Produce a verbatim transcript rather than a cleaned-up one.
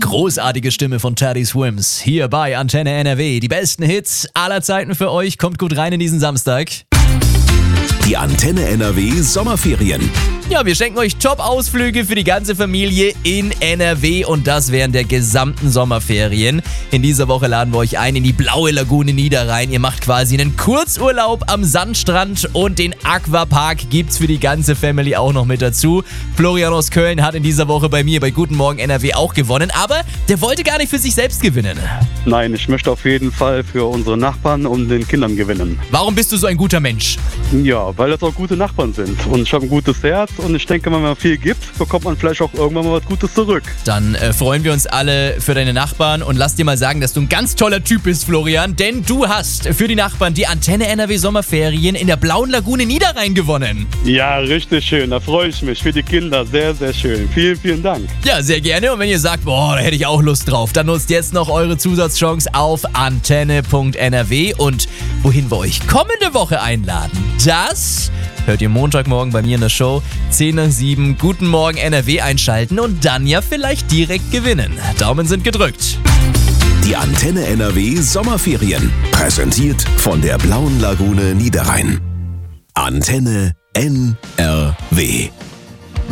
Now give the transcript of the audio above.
großartige Stimme von Teddy Swims hier bei Antenne N R W. Die besten Hits aller Zeiten für euch. Kommt gut rein in diesen Samstag. Die Antenne N R W Sommerferien. Ja, wir schenken euch Top-Ausflüge für die ganze Familie in N R W und das während der gesamten Sommerferien. In dieser Woche laden wir euch ein in die blaue Lagune Niederrhein. Ihr macht quasi einen Kurzurlaub am Sandstrand und den Aquapark gibt's für die ganze Family auch noch mit dazu. Florian aus Köln hat in dieser Woche bei mir bei Guten Morgen N R W auch gewonnen, aber der wollte gar nicht für sich selbst gewinnen. Nein, ich möchte auf jeden Fall für unsere Nachbarn und den Kindern gewinnen. Warum bist du so ein guter Mensch? Ja, weil das auch gute Nachbarn sind. Und ich habe ein gutes Herz und ich denke, wenn man viel gibt, bekommt man vielleicht auch irgendwann mal was Gutes zurück. Dann äh, freuen wir uns alle für deine Nachbarn und lass dir mal sagen, dass du ein ganz toller Typ bist, Florian, denn du hast für die Nachbarn die Antenne N R W Sommerferien in der blauen Lagune Niederrhein gewonnen. Ja, richtig schön, da freue ich mich. Für die Kinder sehr, sehr schön. Vielen, vielen Dank. Ja, sehr gerne. Und wenn ihr sagt, boah, da hätte ich auch Lust drauf, dann nutzt jetzt noch eure Zusatzchance auf antenne punkt n r w und wohin wir euch kommende Woche einladen, das hört ihr Montagmorgen bei mir in der Show. zehn nach sieben, Guten Morgen N R W einschalten und dann ja vielleicht direkt gewinnen. Daumen sind gedrückt. Die Antenne N R W Sommerferien. Präsentiert von der blauen Lagune Niederrhein. Antenne N R W.